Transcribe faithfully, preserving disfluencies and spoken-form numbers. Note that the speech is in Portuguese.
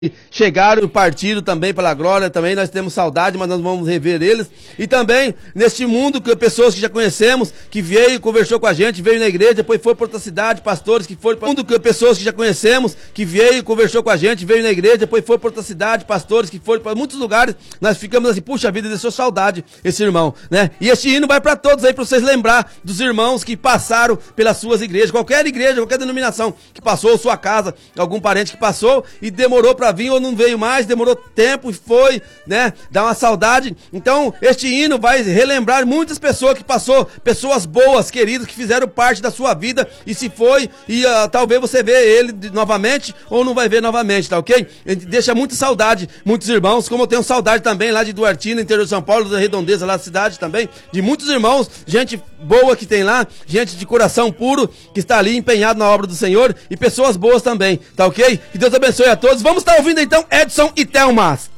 chegaram e partiram também pela glória, também nós temos saudade, mas nós vamos rever eles. E também, neste mundo, que pessoas que já conhecemos, que veio, conversou com a gente, veio na igreja, depois foi para outra cidade, pastores que foram para mundo, que pessoas que já conhecemos, que veio, conversou com a gente, veio na igreja, depois foi para outra cidade, pastores que foram para muitos lugares, nós ficamos assim, puxa vida, deixou saudade esse irmão, né? E este hino vai para todos aí, para vocês lembrar dos irmãos que passaram pelas suas igrejas, qualquer igreja, qualquer denominação que passou, sua casa, algum parente que passou e demorou para vir ou não veio mais, demorou tempo e foi, né, dá uma saudade. Então este hino vai relembrar muitas pessoas que passou, pessoas boas, queridas, que fizeram parte da sua vida e se foi e uh, talvez você vê ele de, novamente ou não vai ver novamente, tá ok? Deixa muita saudade, muitos irmãos, como eu tenho saudade também lá de Duartina, interior de São Paulo, da Redondeza, lá da cidade também, de muitos irmãos, gente boa que tem lá, gente de coração puro, que está ali empenhado na obra do Senhor e pessoas boas também, tá ok? Que Deus abençoe a todos. Vamos estar ouvindo então Edson e Thelmas.